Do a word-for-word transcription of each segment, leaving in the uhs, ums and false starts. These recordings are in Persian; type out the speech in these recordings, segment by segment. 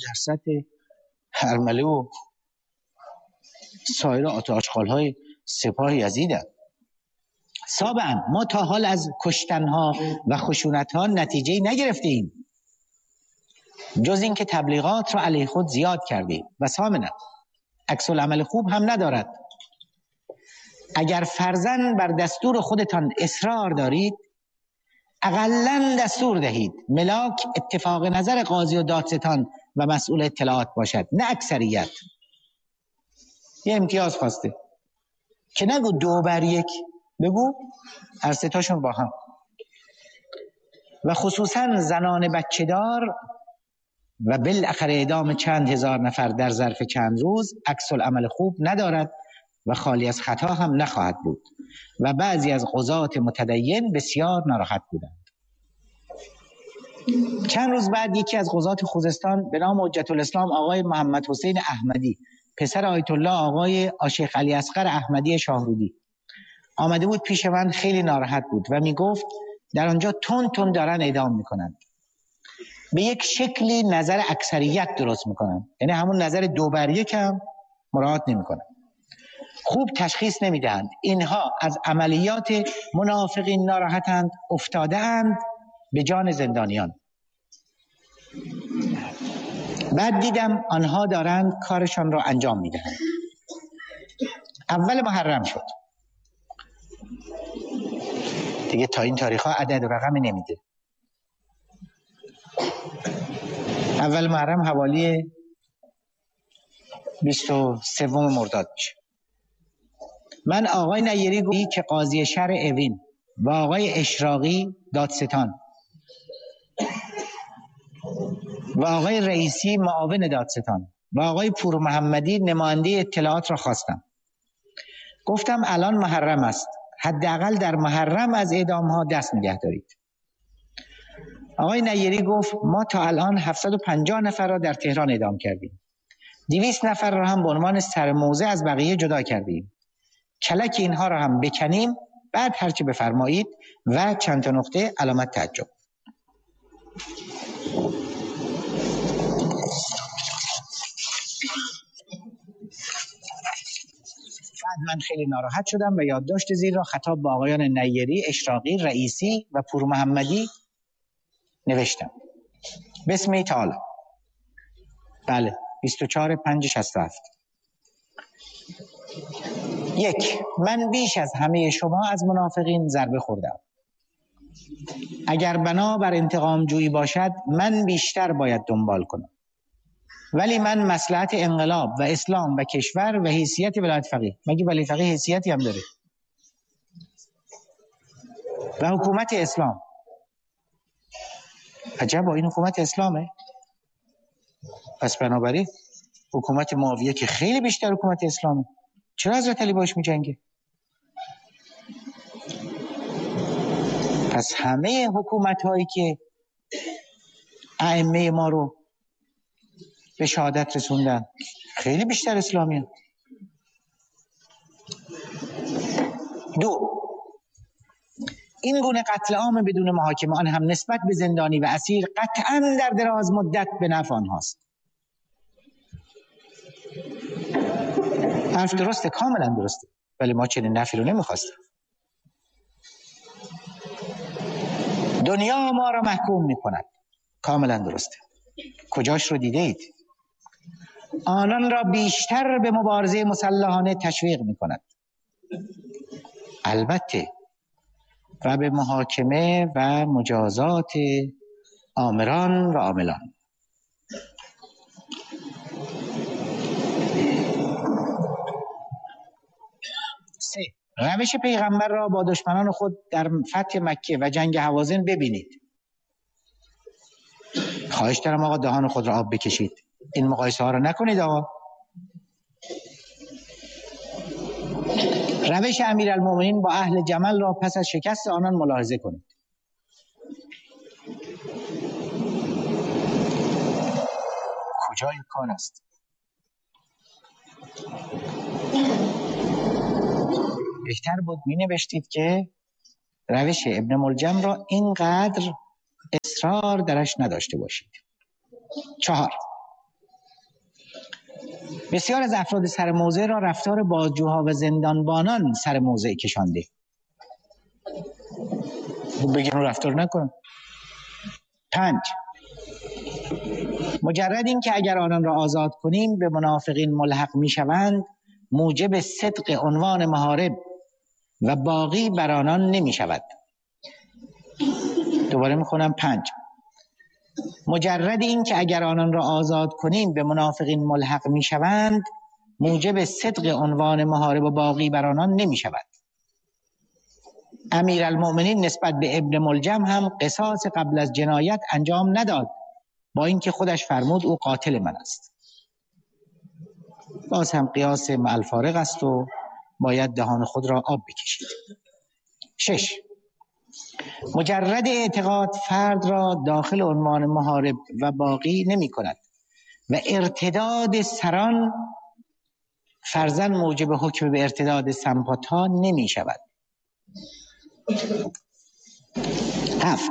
در سطح هرمله و سایر آشغال‌های سپاه یزیدن. سابعا ما تا حال از کشتنها و خشونتها نتیجه نگرفتیم جز این که تبلیغات را علیه خود زیاد کردیم. و ثامنا عکس العمل خوب هم ندارد. اگر فرضاً بر دستور خودتان اصرار دارید اقلاً دستور دهید ملاک اتفاق نظر قاضی و دادستان و مسئول اطلاعات باشد، نه اکثریت. یه امتیاز خواسته که نگو دو بر یک، بگو هر سه تاشون با هم. و خصوصاً زنان بچه دار و بالاخره اعدام چند هزار نفر در ظرف چند روز عکس العمل خوب ندارد و خالی از خطا هم نخواهد بود. و بعضی از قضات متدین بسیار ناراحت بودند. چند روز بعد یکی از قضات خوزستان به نام حجت الاسلام آقای محمد حسین احمدی، پسر آیت الله آقای شیخ علی اصغر احمدی شاهرودی، آمده بود پیش من. خیلی ناراحت بود و می گفت در آنجا تون تون دارن اعدام میکنن، به یک شکلی نظر اکثریت درست میکنن، یعنی همون نظر دو بر یک هم مراعات نمیکنن، خوب تشخیص نمیدهند. اینها از عملیات منافقین ناراحتند، افتاده‌اند به جان زندانیان. بعد دیدم آنها دارند کارشان را انجام میدهند. اول محرم شد دیگه، تا این تاریخ ها عدد و رقمی نمیده. اول محرم حوالی بیست و سوم مرداد میشه. من آقای نیری گویی که قاضی شهر اوین و آقای اشراقی دادستان و آقای رئیسی معاون دادستان و آقای پور محمدی نماینده اطلاعات را خواستم. گفتم الان محرم است، حداقل در محرم از اعدام ها دست نگه دارید. آقای نیری گفت ما تا الان هفتصد و پنجاه نفر را در تهران اعدام کردیم، دویست نفر را هم به عنوان سرموزه از بقیه جدا کردیم، کلک اینها را هم بکنیم، بعد هرچی بفرمایید. و چند تا نقطه علامت تعجب. بعد من خیلی ناراحت شدم و یادداشت زیر را خطاب به آقایان نیری، اشراقی، رئیسی و پور محمدی نوشتم. بسم تعالی. بله، بیست و چهار پنج شصت و هفت. یک، من بیش از همه شما از منافقین ضربه خوردم. اگر بنا بر انتقام جویی باشد من بیشتر باید دنبال کنم، ولی من مصلحت انقلاب و اسلام و کشور و حیثیت ولایت فقیه، مگه ولایت فقیه حیثیتی هم داره؟ و حکومت اسلام، عجب این حکومت اسلامه؟ پس بنابراین حکومت معاویه که خیلی بیشتر حکومت اسلامه، چرا حضرت علی باش می‌جنگه؟ پس همه حکومت هایی که ائمه ما رو به شهادت رسوندن خیلی بیشتر اسلامی هست. دو، این گونه قتل عام بدون محاکمه، آن هم نسبت به زندانی و اسیر، قطعاً در دراز مدت به نفع آنهاست. حرف درسته، کاملا درسته، ولی ما چنین نفعی رو نمیخواستیم. دنیا ما را محکوم میکند، کاملا درسته، کجاش رو دیده اید؟ آنان را بیشتر به مبارزه مسلحانه تشویق میکند، البته و به محاکمه و مجازات آمران و عاملان. سه، روش پیغمبر را با دشمنان خود در فتح مکه و جنگ هوازن ببینید. خواهش دارم آقا دهان خود را آب بکشید، این مقایسه ها را نکنید آقا. روش امیرالمومنین با اهل جمل را پس از شکست آنان ملاحظه کنید. کجای کار است؟ بهتر بود می نوشتید که روش ابن ملجم را اینقدر اصرار درش نداشته باشید. چهار، بسیار از افراد سر موضع را رفتار بازجوها و زندانبانان سر موضع کشانده. بگیم رو رفتار نکن. پنج، مجرد این که اگر آنان را آزاد کنیم به منافقین ملحق می شوند موجب صدق عنوان محارب و باقی بر آنان نمی شود. دوباره میخونم. پنج، مجرد این که اگر آنان را آزاد کنیم به منافقین ملحق می شوند موجب صدق عنوان محارب و باقی بر آنان نمی شود. امیرالمؤمنین نسبت به ابن ملجم هم قصاص قبل از جنایت انجام نداد، با اینکه خودش فرمود او قاتل من است. باز هم قیاس مع الفارق است و باید دهان خود را آب بکشید. شش، مجرد اعتقاد فرد را داخل عنوان محارب و باقی نمی کند و ارتداد سران فرضاً موجب حکم به ارتداد سمپاتها نمی شود. هفت،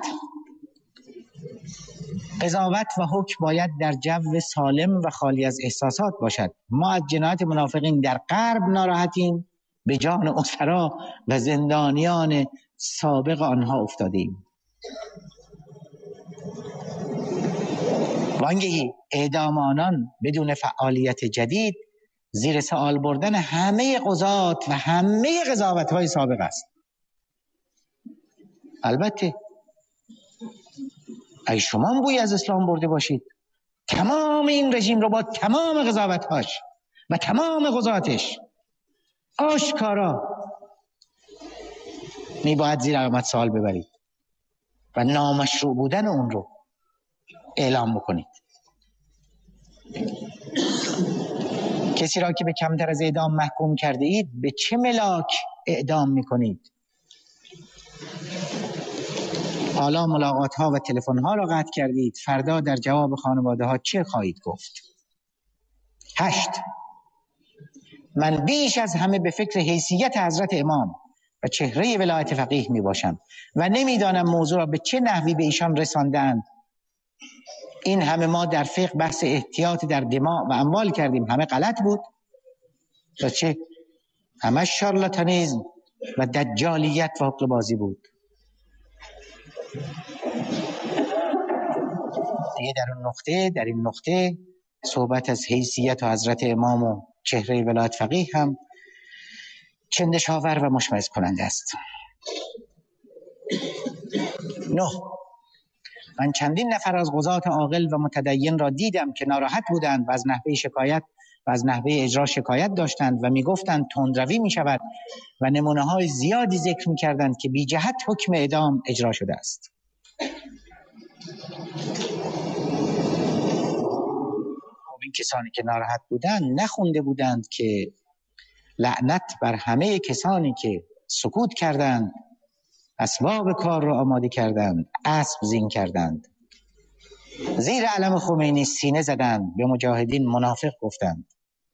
قضاوت و حکم باید در جو سالم و خالی از احساسات باشد. ما از جنایت منافقین در غرب ناراحتیم، به جان اسرا و زندانیان سابق آنها افتادیم. وانگهی اعدام آنان بدون فعالیت جدید زیر سوال بردن همه قضات و همه قضاوت‌های سابق است. البته ای شما بوی از اسلام برده باشید، تمام این رژیم رو با تمام قضاوت‌هاش و تمام قضاتش آشکارا میباید زیر علامت سوال ببرید و نامشروع بودن اون رو اعلام بکنید. کسی را که به کمتر از اعدام محکوم کرده اید به چه ملاک اعدام میکنید؟ حالا ملاقات ها و تلفن ها را قطع کردید، فردا در جواب خانواده ها چه خواهید گفت؟ هشت، من بیش از همه به فکر حیثیت حضرت امام و چهره ولایت فقیه می باشم و نمیدانم موضوع را به چه نحوی به ایشان رساندند. این همه ما در فقه بحث احتیاط در دماء و اموال کردیم، همه غلط بود و چه همه شارلاتانیزم و دجالیت و حقل بازی بود. دیگه در اون نقطه در این نقطه صحبت از حیثیت و حضرت امام و چهره ولایت فقیه هم چندشاور و مشمئز کننده است. نه، من چندین نفر از قضات عاقل و متدین را دیدم که ناراحت بودند و از نحوه شکایت و از نحوه اجرا شکایت داشتند و میگفتند تندروی می شود و نمونه های زیادی ذکر می کردند که بی جهت حکم اعدام اجرا شده است. این کسانی که ناراحت بودند نخونده بودند که لعنت بر همه کسانی که سکوت کردند، اسباب کار را آماده کردند، اسب زین کردند، زیر علم خمینی سینه زدند، به مجاهدین منافق گفتند.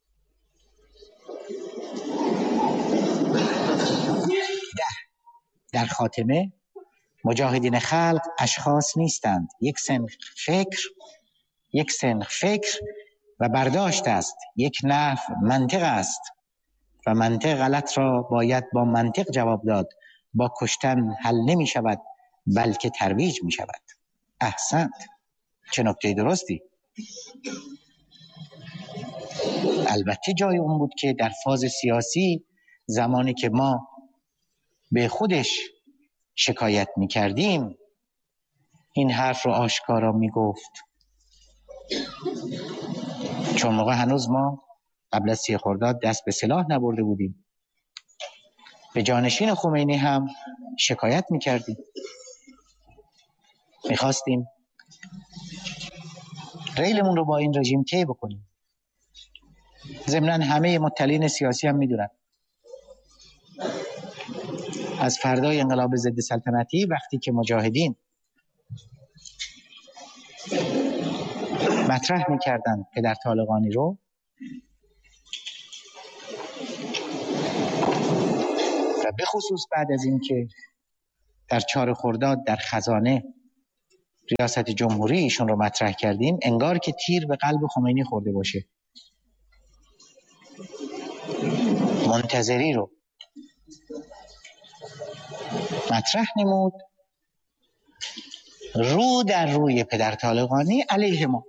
ده، در خاتمه مجاهدین خلق اشخاص نیستند، یک سنخ فکر یک سنخ فکر و برداشت است، یک نحو منطق است و منطق غلط را باید با منطق جواب داد. با کشتن حل نمی شود بلکه ترویج می شود. احسنت، چه نکته درستی. البته جای اون بود که در فاز سیاسی زمانی که ما به خودش شکایت می کردیم این حرف رو آشکارا می گفت، چون موقع هنوز ما قبل از سی خرداد دست به سلاح نبرده بودیم. به جانشین خمینی هم شکایت میکردیم، میخواستیم ریلمون رو با این رژیم طی بکنیم. ضمناً همه مطلعین سیاسی هم میدونن از فردای انقلاب ضد سلطنتی وقتی که مجاهدین مطرح میکردن پدر طالقانی رو، و به خصوص بعد از این که در چهار خرداد در خزانه ریاست جمهوری ایشون رو مطرح کردیم، انگار که تیر به قلب خمینی خورده باشه. منتظری رو مطرح نمود رو در روی پدر طالقانی علیه ما.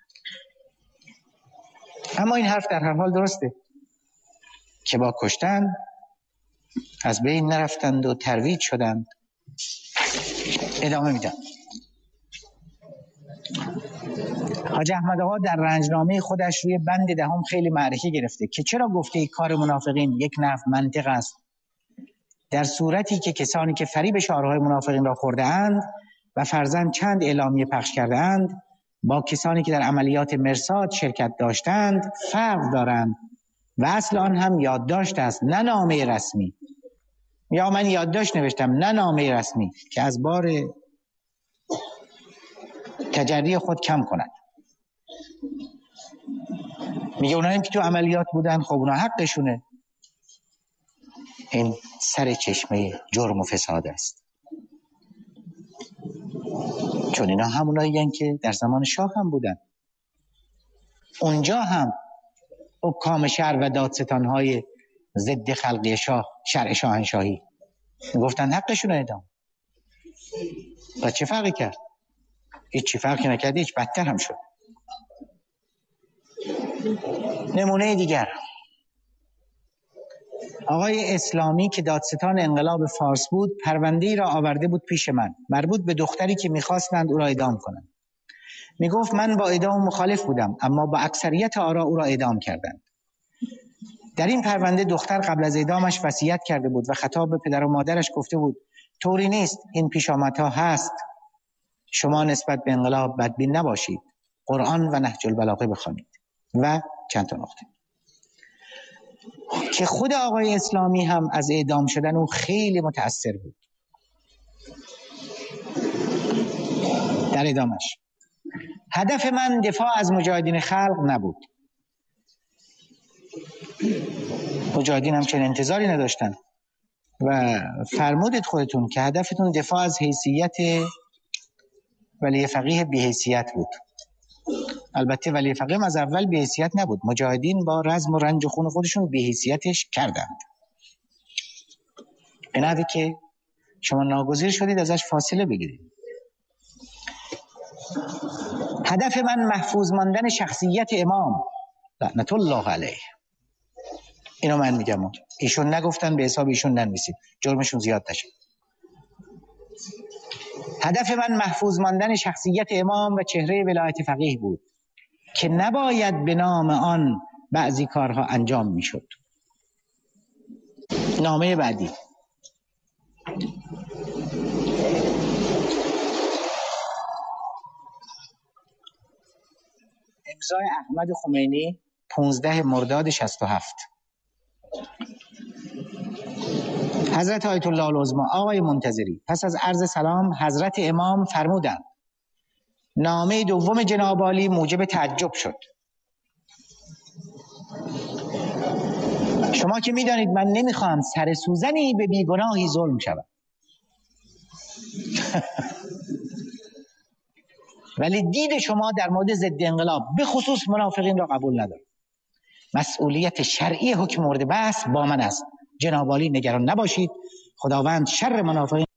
اما این حرف در هر حال درسته که با کشتن از بین نرفتند و ترویج شدند. ادامه میدم. حاج احمد آقا در رنجنامه خودش روی بند دهم خیلی معرکه گرفته که چرا گفته ای کار منافقین یک نفع منطق است، در صورتی که کسانی که فریب شعارهای منافقین را خورده اند و فرضاً چند اعلامیه پخش کرده اند با کسانی که در عملیات مرصاد شرکت داشتند فرق دارند و اصل آن هم یادداشت است نه نامه رسمی. یا من یادداشت نوشتم نه نامه رسمی که از بار تجری خود کم کند. میگه اونایی که تو عملیات بودن خب اونا حقشونه. این سر چشمه جرم و فساد است، چون اینا همونایی هستند که در زمان شاه هم بودن. اونجا هم حکام شهر و دادستانهای ضد خلقی شاه، شرع شاهنشاهی، گفتن حقشونه اعدام. و چه فرقی کرد؟ هیچ فرقی نکرد، هیچ بدتر هم شد. نمونه دیگر، آقای اسلامی که دادستان انقلاب فارس بود پرونده‌ای را آورده بود پیش من مربوط به دختری که می‌خواستند او را اعدام کنند. میگفت من با اعدام مخالف بودم اما با اکثریت آرا او را اعدام کردند. در این پرونده دختر قبل از اعدامش وصیت کرده بود و خطاب به پدر و مادرش گفته بود طوری نیست، این پیشامدها هست، شما نسبت به انقلاب بدبین نباشید، قرآن و نهج البلاغه بخوانید و چند تا نکته که خود آقای اسلامی هم از اعدام شدن او خیلی متأثر بود. در ادامش هدف من دفاع از مجاهدین خلق نبود. مجاهدین هم چنین انتظاری نداشتن و فرمودید خودتون که هدفتون دفاع از حیثیت ولی فقیه بی حیثیت بود. البته ولی فقیه از اول بی حیثیت نبود، مجاهدین با رزم و رنج و خون خودشون بی حیثیتش کردند. به نحوی که شما ناگزیر شدید ازش فاصله بگیرید. هدف من محفوظ ماندن شخصیت امام لعنت الله علیه. اینو من میگم، ایشون نگفتن، به حساب ایشون ننویسید، جرمشون زیاد نشه. هدف من محفوظ ماندن شخصیت امام و چهره ولایت فقیه بود که نباید به نام آن بعضی کارها انجام میشد. نامه بعدی، امضای احمد خمینی پانزده مرداد شصت و هفت. حضرت آیت الله العظمی آقای منتظری، پس از عرض سلام حضرت امام فرمودند نامه دوم جناب عالی موجب تعجب شد. شما که میدانید من نمیخوام سر سوزنی به بیگناهی ظلم شود. ولی دید شما در مورد ضد انقلاب به خصوص منافقین را قبول ندارم. مسئولیت شرعی حکم مورد بحث با من است. جناب عالی نگران نباشید، خداوند شر منافقین